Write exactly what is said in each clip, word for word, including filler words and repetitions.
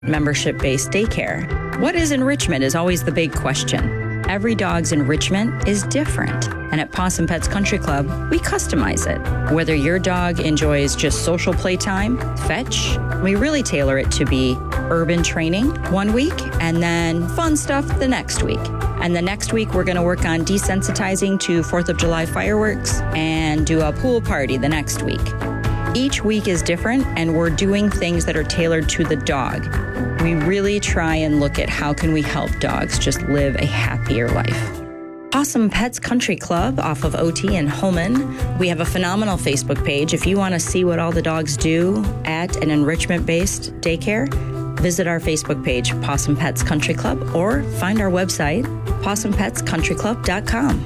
membership-based daycare. What is enrichment is always the big question. Every dog's enrichment is different, and at Possum Pets Country Club, we customize it. Whether your dog enjoys just social playtime, fetch, we really tailor it to be urban training one week and then fun stuff the next week. And the next week, we're going to work on desensitizing to fourth of July fireworks and do a pool party the next week. Each week is different, and we're doing things that are tailored to the dog. We really try and look at how can we help dogs just live a happier life. Possum Pets Country Club off of O T in Holman. We have a phenomenal Facebook page. If you want to see what all the dogs do at an enrichment-based daycare, visit our Facebook page, Possum Pets Country Club, or find our website, possum pets country club dot com.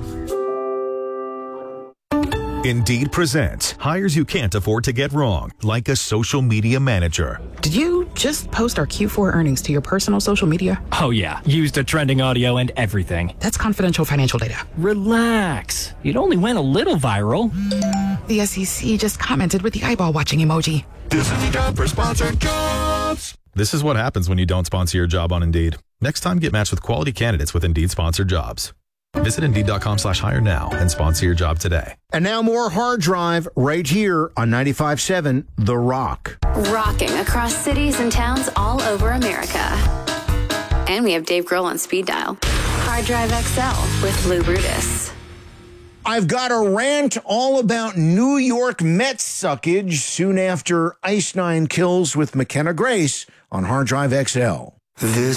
Indeed presents hires you can't afford to get wrong, like a social media manager. Did you just post our Q four earnings to your personal social media? Oh yeah, used a trending audio and everything. That's confidential financial data. Relax. It only went a little viral. The S E C just commented with the eyeball watching emoji. This is the job for sponsored jobs. This is what happens when you don't sponsor your job on Indeed. Next time, get matched with quality candidates with Indeed sponsored jobs. Visit Indeed.com slash hire now and sponsor your job today. And now more Hard Drive right here on ninety-five point seven The Rock. Rocking across cities and towns all over America. And we have Dave Grohl on speed dial. Hard Drive X L with Lou Brutus. I've got a rant all about New York Mets suckage soon after Ice Nine kills with McKenna Grace on Hard Drive X L. This